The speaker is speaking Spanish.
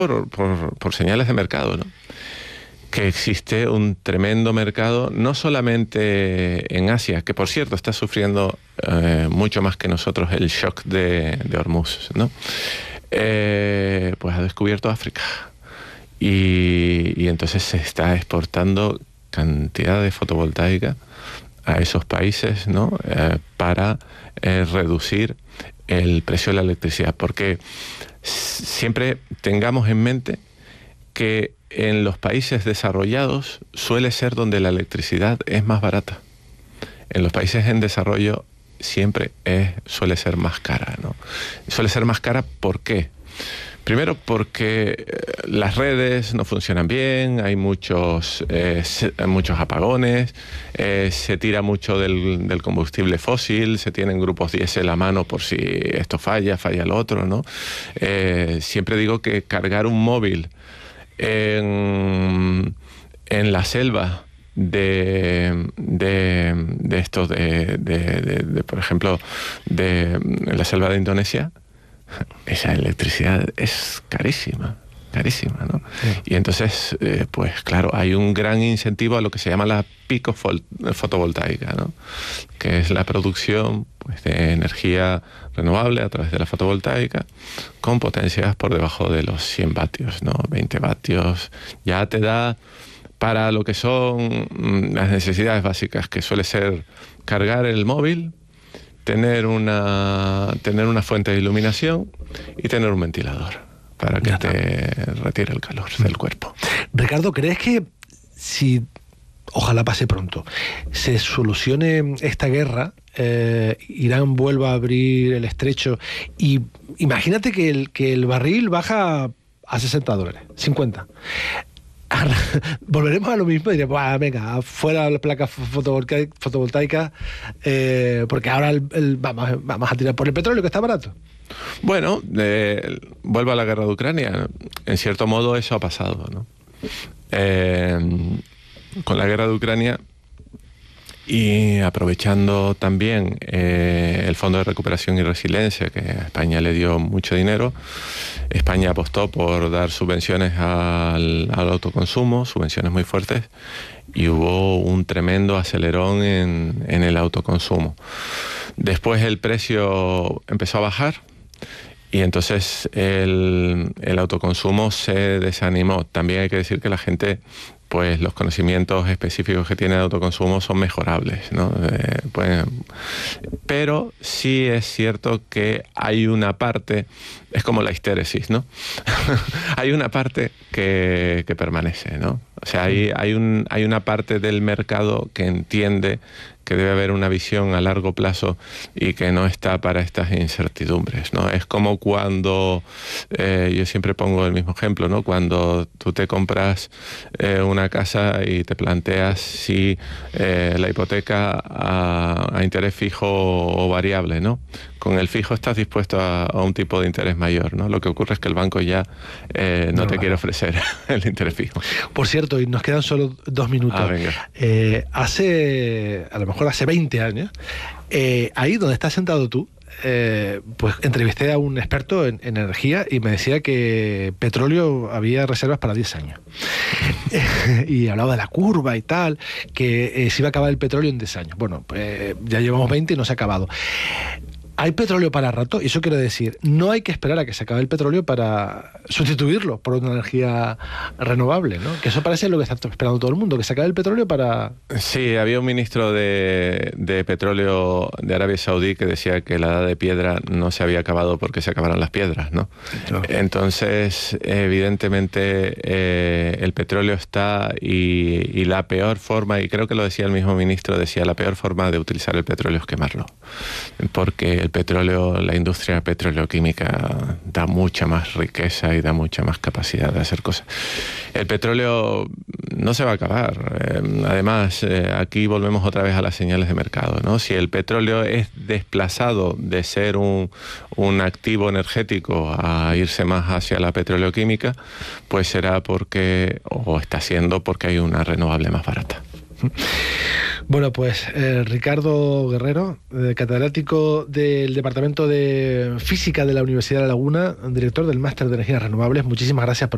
por señales de mercado, ¿no? Que existe un tremendo mercado, no solamente en Asia, que por cierto está sufriendo mucho más que nosotros el shock de Hormuz, ¿no? Pues ha descubierto África. Y entonces se está exportando cantidad de fotovoltaica a esos países, ¿no? Para reducir el precio de la electricidad. Porque siempre tengamos en mente que en los países desarrollados suele ser donde la electricidad es más barata. En los países en desarrollo siempre suele ser más cara, ¿no? Suele ser más cara, ¿por qué? Primero porque las redes no funcionan bien, hay muchos apagones, se tira mucho del combustible fósil, se tienen grupos diésel a mano por si esto falla lo otro, ¿no? Siempre digo que cargar un móvil en la selva por ejemplo, en la selva de Indonesia, esa electricidad es carísima, ¿no? Sí. Y entonces, pues claro, hay un gran incentivo a lo que se llama la picofotovoltaica, ¿no? Que es la producción, pues, de energía renovable a través de la fotovoltaica con potencias por debajo de los 100 vatios, ¿no? 20 vatios ya te da para lo que son las necesidades básicas, que suele ser cargar el móvil, tener una fuente de iluminación y tener un ventilador para que te retire el calor del cuerpo. Ricardo, ¿crees que si, ojalá pase pronto, se solucione esta guerra, Irán vuelva a abrir el estrecho y imagínate que el barril baja a $60, 50? Volveremos a lo mismo y diremos, venga, fuera la placa fotovoltaica, porque ahora vamos a tirar por el petróleo, que está barato. Bueno, vuelvo a la guerra de Ucrania. En cierto modo eso ha pasado, ¿no? Con la guerra de Ucrania y aprovechando también el Fondo de Recuperación y Resiliencia, que a España le dio mucho dinero, España apostó por dar subvenciones al autoconsumo, subvenciones muy fuertes, y hubo un tremendo acelerón en el autoconsumo. Después el precio empezó a bajar y entonces el autoconsumo se desanimó. También hay que decir que la gente, pues los conocimientos específicos que tiene de autoconsumo son mejorables, ¿no? Pero sí es cierto que hay una parte, es como la histéresis, ¿no? Hay una parte que permanece, ¿no? O sea, hay una parte del mercado que entiende que debe haber una visión a largo plazo y que no está para estas incertidumbres, ¿no? Es como cuando, yo siempre pongo el mismo ejemplo, ¿no? Cuando tú te compras una casa y te planteas si la hipoteca a interés fijo o variable, ¿no? Con el fijo estás dispuesto a un tipo de interés mayor, ¿no? Lo que ocurre es que el banco ya no te quiere ofrecer el interés fijo. Por cierto, y nos quedan solo 2 minutos. A lo mejor hace 20 años, ahí donde estás sentado tú, pues entrevisté a un experto en energía y me decía que petróleo había reservas para 10 años. Y hablaba de la curva y tal, que se iba a acabar el petróleo en 10 años. Bueno, ya llevamos 20 y no se ha acabado. Hay petróleo para rato, y eso quiere decir, no hay que esperar a que se acabe el petróleo para sustituirlo por una energía renovable, ¿no? Que eso parece lo que está esperando todo el mundo, que se acabe el petróleo para... Sí, había un ministro de petróleo de Arabia Saudí que decía que la edad de piedra no se había acabado porque se acabaron las piedras, ¿no? No. Entonces, evidentemente, el petróleo está y la peor forma, y creo que lo decía el mismo ministro, decía la peor forma de utilizar el petróleo es quemarlo, porque el petróleo, la industria petroleoquímica da mucha más riqueza y da mucha más capacidad de hacer cosas. El petróleo no se va a acabar. Además, aquí volvemos otra vez a las señales de mercado, ¿no? Si el petróleo es desplazado de ser un activo energético a irse más hacia la petroleoquímica, pues será porque, o está siendo porque hay una renovable más barata. Bueno, pues Ricardo Guerrero, catedrático del Departamento de Física de la Universidad de La Laguna, director del Máster de Energías Renovables, muchísimas gracias por